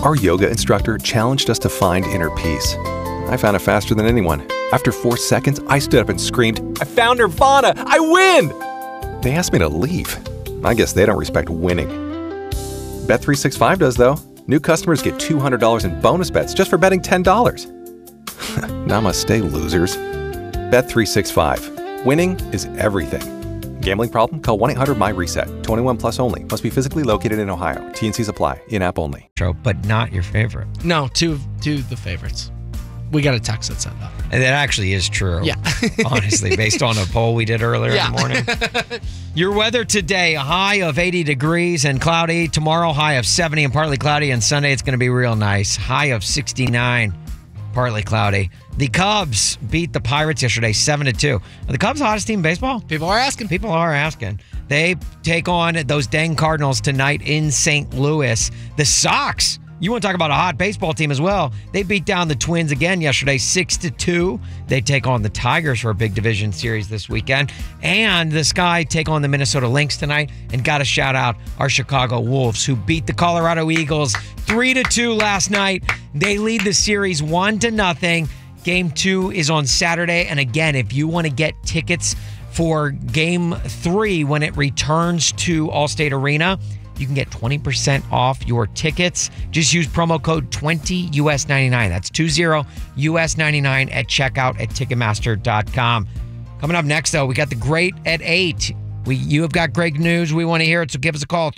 Our yoga instructor challenged us to find inner peace. I found it faster than anyone. After 4 seconds, I stood up and screamed, "I found Nirvana! I win!" They asked me to leave. I guess they don't respect winning. Bet365 does, though. New customers get $200 in bonus bets just for betting $10. Namaste, losers. Bet365. Winning is everything. Gambling problem? Call 1-800-MY-RESET. 21 plus only. Must be physically located in Ohio. T&Cs apply. In-app only. But not your favorite. No, two of the favorites. We got a text that said that. And that actually is true. Yeah. Honestly, based on a poll we did earlier in the morning. Your weather today, a high of 80 degrees and cloudy. Tomorrow, high of 70 and partly cloudy. And Sunday, it's going to be real nice. High of 69, partly cloudy. The Cubs beat the Pirates yesterday, 7-2. Are the Cubs the hottest team in baseball? People are asking. People are asking. They take on those dang Cardinals tonight in St. Louis. The Sox, you want to talk about a hot baseball team as well. They beat down the Twins again yesterday, 6-2. They take on the Tigers for a big division series this weekend. And the Sky take on the Minnesota Lynx tonight. And got to shout out our Chicago Wolves, who beat the Colorado Eagles 3-2 last night. They lead the series 1-0. Game 2 is on Saturday. And again, if you want to get tickets for Game 3 when it returns to Allstate Arena, you can get 20% off your tickets. Just use promo code 20US99. That's 20US99 at checkout at Ticketmaster.com. Coming up next, though, we got the Great at 8. You have got great news. We want to hear it, so give us a call,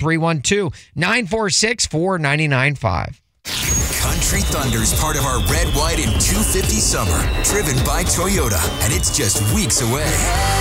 312-946-4995. Country Thunder's part of our Red, White, and 250 summer, driven by Toyota, and it's just weeks away.